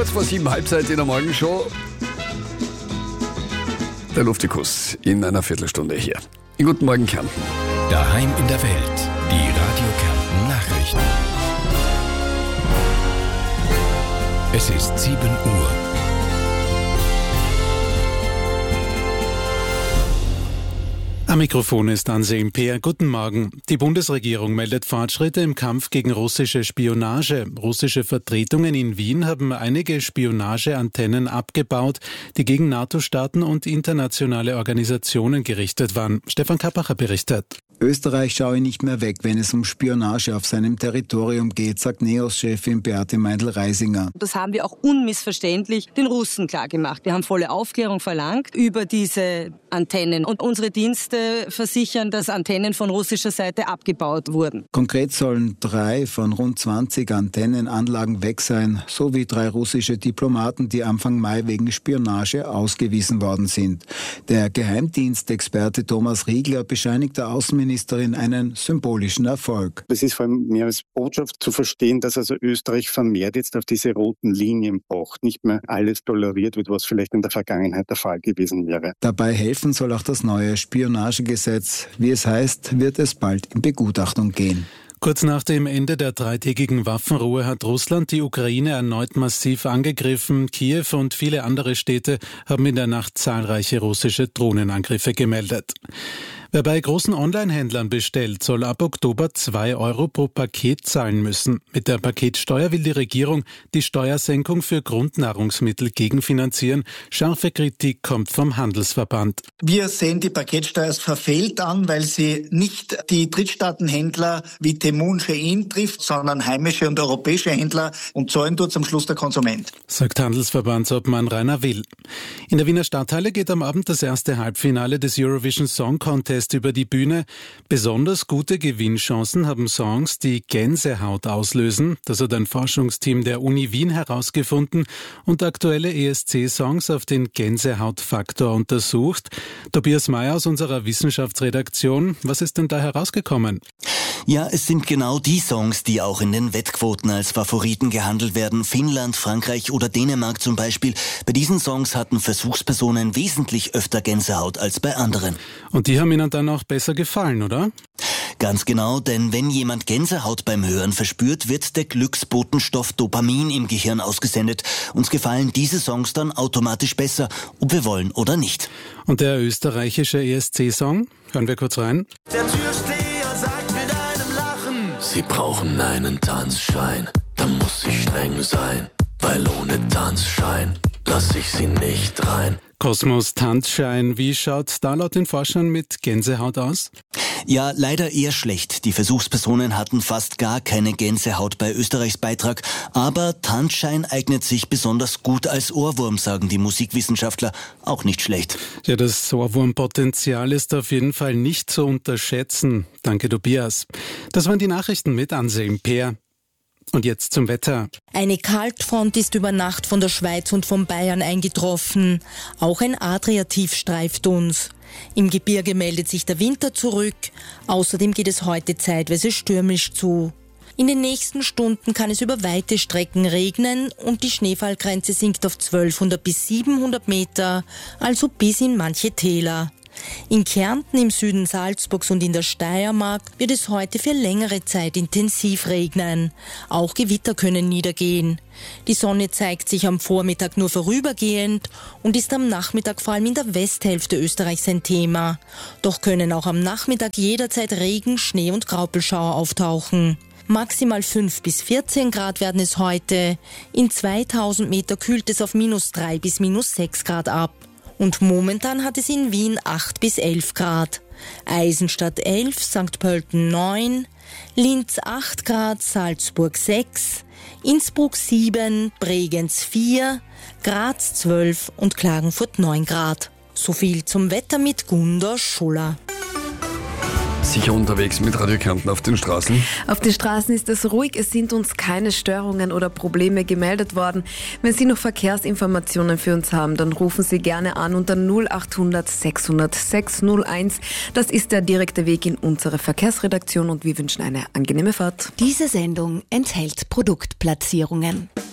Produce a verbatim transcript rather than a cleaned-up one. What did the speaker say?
Kurz vor sieben, Halbzeit in der Morgenshow. Der Luftikus in einer Viertelstunde hier. Guten Morgen, Kärnten. Daheim in der Welt. Die Radio Kärnten Nachrichten. Es ist sieben Uhr. Am Mikrofon ist Anselm Peer. Guten Morgen. Die Bundesregierung meldet Fortschritte im Kampf gegen russische Spionage. Russische Vertretungen in Wien haben einige Spionageantennen abgebaut, die gegen NATO-Staaten und internationale Organisationen gerichtet waren. Stefan Kappacher berichtet. Österreich schaue nicht mehr weg, wenn es um Spionage auf seinem Territorium geht, sagt Neos-Chefin Beate Meindl-Reisinger. Das haben wir auch unmissverständlich den Russen klargemacht. Wir haben volle Aufklärung verlangt über diese Antennen. Und unsere Dienste versichern, dass Antennen von russischer Seite abgebaut wurden. Konkret sollen drei von rund zwanzig Antennenanlagen weg sein, sowie drei russische Diplomaten, die Anfang Mai wegen Spionage ausgewiesen worden sind. Der Geheimdienstexperte Thomas Riegler bescheinigt der Außenministerin einen symbolischen Erfolg. Es ist vor allem mehr als Botschaft zu verstehen, dass also Österreich vermehrt jetzt auf diese roten Linien pocht, nicht mehr alles toleriert wird, was vielleicht in der Vergangenheit der Fall gewesen wäre. Dabei helfen soll auch das neue Spionagegesetz. Wie es heißt, wird es bald in Begutachtung gehen. Kurz nach dem Ende der dreitägigen Waffenruhe hat Russland die Ukraine erneut massiv angegriffen. Kiew und viele andere Städte haben in der Nacht zahlreiche russische Drohnenangriffe gemeldet. Wer bei großen Online-Händlern bestellt, soll ab Oktober zwei Euro pro Paket zahlen müssen. Mit der Paketsteuer will die Regierung die Steuersenkung für Grundnahrungsmittel gegenfinanzieren. Scharfe Kritik kommt vom Handelsverband. Wir sehen die Paketsteuer als verfehlt an, weil sie nicht die Drittstaatenhändler wie Temu und Shein trifft, sondern heimische und europäische Händler, und zahlen tut zum Schluss der Konsument. Sagt Handelsverbandsobmann Rainer Will. In der Wiener Stadthalle geht am Abend das erste Halbfinale des Eurovision Song Contest über die Bühne. Besonders gute Gewinnchancen haben Songs, die Gänsehaut auslösen. Das hat ein Forschungsteam der Uni Wien herausgefunden und aktuelle E S C-Songs auf den Gänsehautfaktor untersucht. Tobias Mayer aus unserer Wissenschaftsredaktion. Was ist denn da herausgekommen? Ja, es sind genau die Songs, die auch in den Wettquoten als Favoriten gehandelt werden. Finnland, Frankreich oder Dänemark zum Beispiel. Bei diesen Songs hatten Versuchspersonen wesentlich öfter Gänsehaut als bei anderen. Und die haben ihnen dann auch besser gefallen, oder? Ganz genau, denn wenn jemand Gänsehaut beim Hören verspürt, wird der Glücksbotenstoff Dopamin im Gehirn ausgesendet. Uns gefallen diese Songs dann automatisch besser, ob wir wollen oder nicht. Und der österreichische E S C-Song? Hören wir kurz rein. Der Türsteher sagt mit einem Lachen: Sie brauchen einen Tanzschein, da muss ich streng sein, weil ohne Tanzschein lass ich sie nicht rein. Kosmos Tanzschein, wie schaut da laut den Forschern mit Gänsehaut aus? Ja, leider eher schlecht. Die Versuchspersonen hatten fast gar keine Gänsehaut bei Österreichs Beitrag. Aber Tanzschein eignet sich besonders gut als Ohrwurm, sagen die Musikwissenschaftler. Auch nicht schlecht. Ja, das Ohrwurmpotenzial ist auf jeden Fall nicht zu unterschätzen. Danke, Tobias. Das waren die Nachrichten mit Anselm Peer. Und jetzt zum Wetter. Eine Kaltfront ist über Nacht von der Schweiz und von Bayern eingetroffen. Auch ein Adriatief streift uns. Im Gebirge meldet sich der Winter zurück. Außerdem geht es heute zeitweise stürmisch zu. In den nächsten Stunden kann es über weite Strecken regnen und die Schneefallgrenze sinkt auf zwölfhundert bis siebenhundert Meter, also bis in manche Täler. In Kärnten, im Süden Salzburgs und in der Steiermark wird es heute für längere Zeit intensiv regnen. Auch Gewitter können niedergehen. Die Sonne zeigt sich am Vormittag nur vorübergehend und ist am Nachmittag vor allem in der Westhälfte Österreichs ein Thema. Doch können auch am Nachmittag jederzeit Regen, Schnee und Graupelschauer auftauchen. Maximal fünf bis vierzehn Grad werden es heute. In zweitausend Meter kühlt es auf minus drei bis minus sechs Grad ab. Und momentan hat es in Wien acht bis elf Grad. Eisenstadt elf, Sankt Pölten neun, Linz acht Grad, Salzburg sechs, Innsbruck sieben, Bregenz vier, Graz zwölf und Klagenfurt neun Grad. So viel zum Wetter mit Gunda Schuller. Sicher unterwegs mit Radio Kärnten auf den Straßen? Auf den Straßen ist es ruhig, es sind uns keine Störungen oder Probleme gemeldet worden. Wenn Sie noch Verkehrsinformationen für uns haben, dann rufen Sie gerne an unter null acht hundert sechshundert sechshunderteins. Das ist der direkte Weg in unsere Verkehrsredaktion und wir wünschen eine angenehme Fahrt. Diese Sendung enthält Produktplatzierungen.